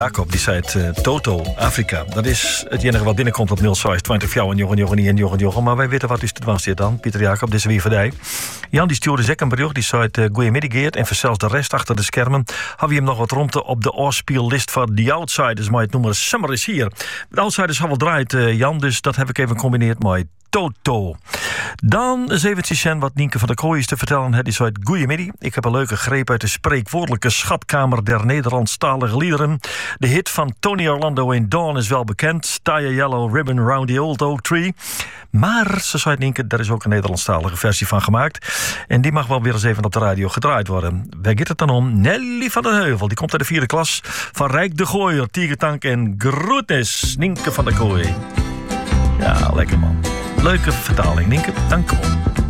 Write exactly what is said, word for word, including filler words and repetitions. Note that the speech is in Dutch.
Jacob, die zei het uh, Toto, Afrika. Dat is het enige wat binnenkomt op nul zes twintig vier en Jochen, Jochen, en Jochen, Jochen. Maar wij weten wat is het was dit dan, Pieter Jacob, dit is weer voor jou. Jan die stuurde zich een bericht, die zei het uh, goeiemiddag Geert. En voor zelfs de rest achter de schermen hebben we hem nog wat rondte op de oorspeellist van The Outsiders. Maar het noemen Summer is hier. De Outsiders hebben wel draait, uh, Jan, dus dat heb ik even gecombineerd met Toto. Dan eens eventjes wat Nienke van der Kooi is te vertellen. Het is uit goeiemiddag. Ik heb een leuke greep uit de spreekwoordelijke schatkamer der Nederlandstalige liederen. De hit van Tony Orlando en Dawn is wel bekend. Tie a yellow ribbon round the old oak tree. Maar, ze zei Nienke, daar is ook een Nederlandstalige versie van gemaakt. En die mag wel weer eens even op de radio gedraaid worden. Waar gaat het dan om? Nelly van den Heuvel. Die komt uit de vierde klas van Rijk de Gooier, Tiegertank en Groetnis. Nienke van der Kooi. Ja, lekker man. Leuke vertaling, Nienke. Dank je wel.